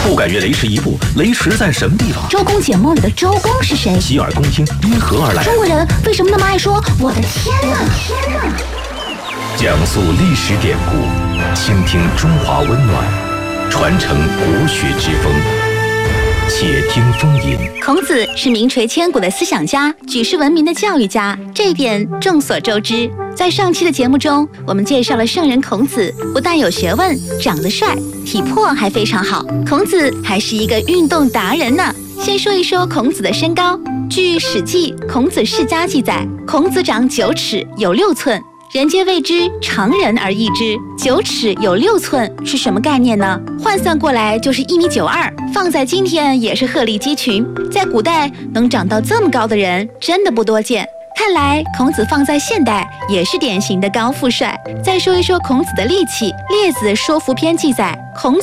不敢越雷池一步，雷池在什么地方？ 周公解梦里的周公是谁？ 洗耳恭听，因何而来？ 中国人为什么那么爱说我的天哪？ 讲述历史典故，倾听中华温暖，传承国学之风。且听风吟。 孔子是名垂千古的思想家，举世闻名的教育家，这一点众所周知。在上期的节目中，我们介绍了圣人孔子，不但有学问，长得帅，体魄还非常好。孔子还是一个运动达人呢。先说一说孔子的身高。据《史记·孔子世家》记载，孔子长9尺，有6寸。人皆谓之常人而异之，9尺有6寸是什么概念呢？换算过来就是1.92米，放在今天也是鹤立鸡群。在古代能长到这么高的人真的不多见。看来孔子放在现代也是典型的高富帅。再说一说孔子的力气，《列子说服篇》记载，孔